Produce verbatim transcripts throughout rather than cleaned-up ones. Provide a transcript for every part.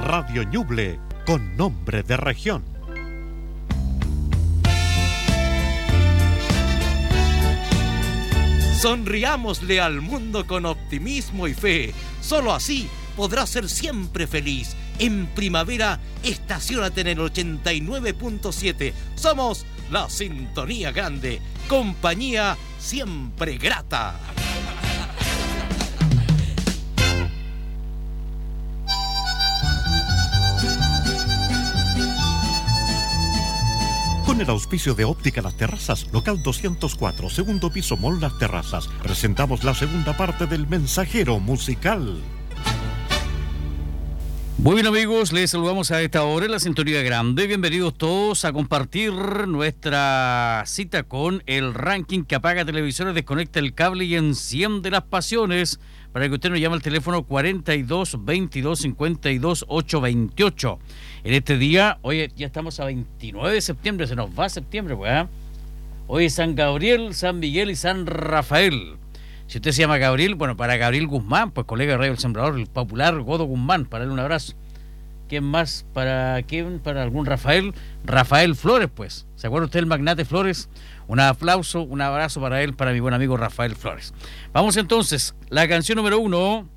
Radio Ñuble, con nombre de región. Sonriámosle al mundo con optimismo y fe. Solo así podrás ser siempre feliz. En primavera, estaciónate en el ochenta y nueve punto siete. Somos la Sintonía Grande, compañía siempre grata. Con el auspicio de Óptica Las Terrazas, local doscientos cuatro, segundo piso, Mall Las Terrazas, presentamos la segunda parte del Mensajero Musical. Muy bien, amigos, les saludamos a esta hora en la Sintonía Grande. Bienvenidos todos a compartir nuestra cita con el ranking que apaga televisores, desconecta el cable y enciende las pasiones. Para que usted nos llame al teléfono cuarenta y dos, veintidós, cincuenta y dos, ochocientos veintiocho. En este día, hoy ya estamos a veintinueve de septiembre, se nos va septiembre, pues, ¿eh? Hoy es San Gabriel, San Miguel y San Rafael. Si usted se llama Gabriel, bueno, para Gabriel Guzmán, pues colega de Radio El Sembrador, el popular Godo Guzmán, para darle un abrazo. ¿Quién más? ¿Para quién? ¿Para algún Rafael? Rafael Flores, pues. ¿Se acuerda usted del magnate Flores? Un aplauso, un abrazo para él, para mi buen amigo Rafael Flores. Vamos entonces, la canción número uno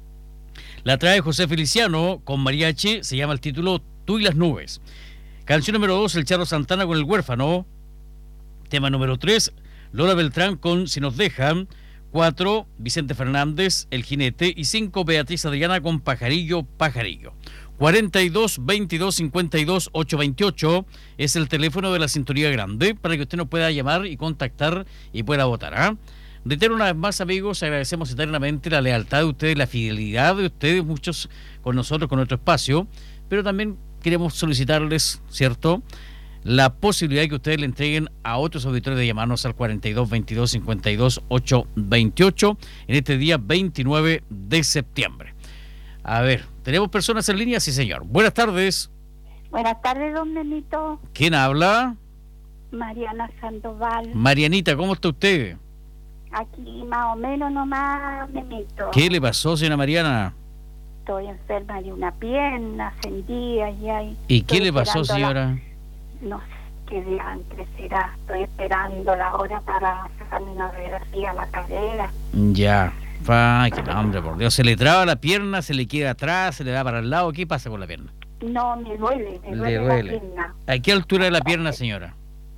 la trae José Feliciano con mariachi, se llama el título Tú y las nubes. Canción número dos, el Charro Santana con El Huérfano. Tema número tres, Lola Beltrán con Si nos dejan. cuatro, Vicente Fernández, El Jinete. Y cinco, Beatriz Adriana con Pajarillo, Pajarillo. cuarenta y dos, veintidós, cincuenta y dos, ochocientos veintiocho es el teléfono de la Sintonía Grande para que usted nos pueda llamar y contactar y pueda votar. ¿eh? Reitero una vez más, amigos, agradecemos eternamente la lealtad de ustedes, la fidelidad de ustedes, muchos con nosotros, con nuestro espacio, pero también queremos solicitarles, ¿cierto?, la posibilidad de que ustedes le entreguen a otros auditores de llamarnos al cuarenta y dos, veintidós, cincuenta y dos, ochocientos veintiocho en este día veintinueve de septiembre. A ver, ¿tenemos personas en línea? Sí, señor. Buenas tardes. Buenas tardes, don Memito. ¿Quién habla? Mariana Sandoval. Marianita, ¿cómo está usted? Aquí más o menos nomás, Memito. ¿Qué le pasó, señora Mariana? Estoy enferma de una pierna, sentía ya. Y ¿Y qué le pasó, señora? La... No sé qué diantre será. Estoy esperando la hora para sacarme una radiografía a la cadera. Ya. Ay, qué hombre, por Dios. ¿Se le traba la pierna, se le queda atrás, se le da para el lado? ¿Qué pasa con la pierna? No, me duele, me duele, le duele la pierna. ¿A qué altura de la pierna, señora?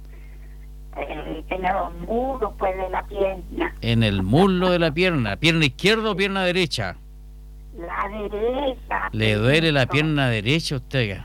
Eh, en el muslo, pues, de la pierna. En el muslo de la pierna. ¿Pierna izquierda o pierna derecha? La derecha. ¿Le duele la pierna derecha a usted?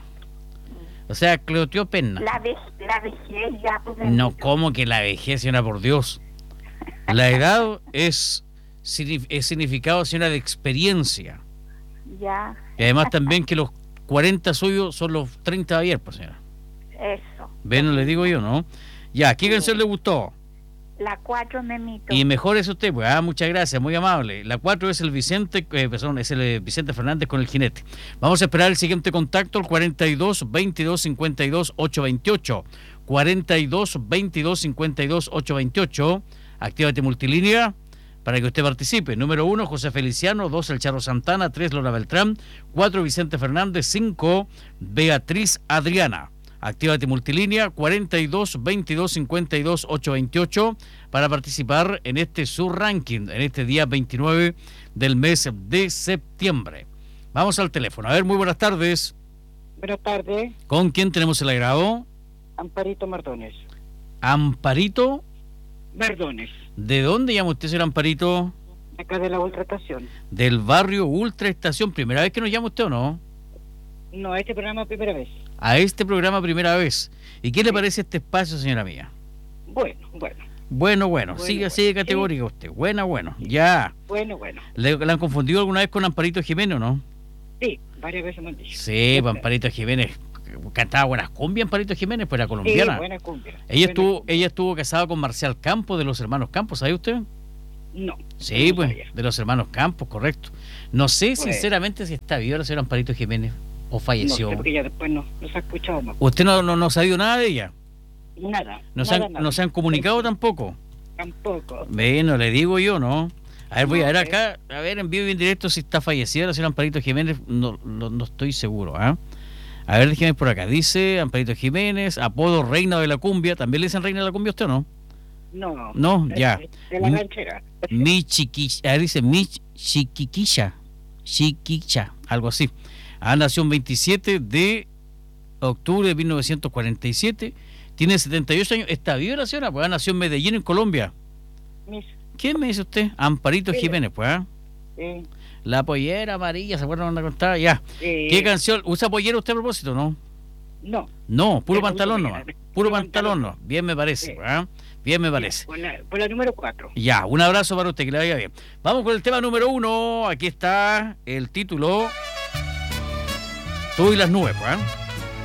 O sea, cleotiopenia. La, ve la vejez ya. Pues, no, ¿cómo que la vejez, señora, por Dios? La edad es, es significado, señora, de experiencia. Ya. Y además también que los cuarenta suyos son los treinta de ayer, pues, señora. Eso. Ven, le digo yo, ¿no? Ya, ¿qué sí. canción le gustó? La cuatro, Memito. Y mejor es usted, pues, ah, muchas gracias, muy amable. La cuatro es el Vicente, eh, perdón, es el Vicente Fernández con El Jinete. Vamos a esperar el siguiente contacto, el cuarenta y dos, veintidós, cincuenta y dos, ochocientos veintiocho. cuarenta y dos, veintidós, cincuenta y dos, ochocientos veintiocho. Actívate multilínea para que usted participe. Número uno, José Feliciano. Dos, el Charro Santana. Tres, Lola Beltrán. Cuatro, Vicente Fernández. Cinco, Beatriz Adriana. Actívate multilínea cuarenta y dos, veintidós, cincuenta y dos, ochocientos veintiocho para participar en este sub-ranking, en este día veintinueve del mes de septiembre. Vamos al teléfono. A ver, muy buenas tardes. Buenas tardes. ¿Con quién tenemos el agrado? Amparito Mardones. ¿Amparito? Mardones. ¿De dónde llama usted, señor Amparito? Acá de la Ultraestación. Del barrio Ultraestación. ¿Primera vez que nos llama usted o no? No, a este programa primera vez. A este programa primera vez. ¿Y qué sí. le parece este espacio, señora mía? Bueno, bueno. Bueno, bueno. Sigue bueno. así de categórica sí. usted. Bueno, bueno. Ya. Bueno, bueno. ¿Le, ¿Le han confundido alguna vez con Amparito Jiménez o no? Sí, varias veces me han dicho. Sí, pues Amparito Jiménez. Cantaba buenas cumbias, Amparito Jiménez, pues era colombiana. Sí, buenas cumbias. Ella, buena estuvo, cumbia. ella estuvo casada con Marcial Campos, de los hermanos Campos, ¿sabe usted? No. Sí, no pues, sabía. de los hermanos Campos, correcto. No sé, Pues, sinceramente, si está viva la señora Amparito Jiménez o falleció. No sé, porque ya después no, no se ha escuchado más. ¿Usted no, no, no ha sabido nada de ella? Nada. ¿No, nada, se, han, nada. ¿no se han comunicado tampoco? Tampoco. Bueno, le digo yo, ¿no? A ver, voy a ver No, acá, a ver, en vivo y en directo si está fallecida la señora Amparito Jiménez, no, no, no estoy seguro, ¿ah? A ver, déjeme por acá, dice Amparito Jiménez, apodo Reina de la Cumbia, ¿también le dicen Reina de la Cumbia a usted o no? No. No, de- ya. De la Mi- ranchera. Mi chiquilla, a ver, dice mi chiquiquilla, chiquicha, algo así. Ah, nació el veintisiete de octubre de mil novecientos cuarenta y siete, tiene setenta y ocho años, está viva la señora, pues ah, nació en Medellín, en Colombia. Mis, ¿Quién me dice usted? Amparito Sí. Jiménez, pues, ¿ah? eh, La pollera amarilla, ¿se acuerdan cuando contaba? Ya. eh, ¿Qué canción? ¿Usa pollera usted a propósito, no? No. No, puro Pero pantalón uso no. pollera. Puro Puro pantalón no. pantalón. Bien me parece, Sí. ¿ah? Bien me parece. Por la, por la número cuatro. Ya, un abrazo para usted, que le vaya bien. Vamos con el tema número uno. Aquí está el título. Tú y las nubes, pues, ¿ah?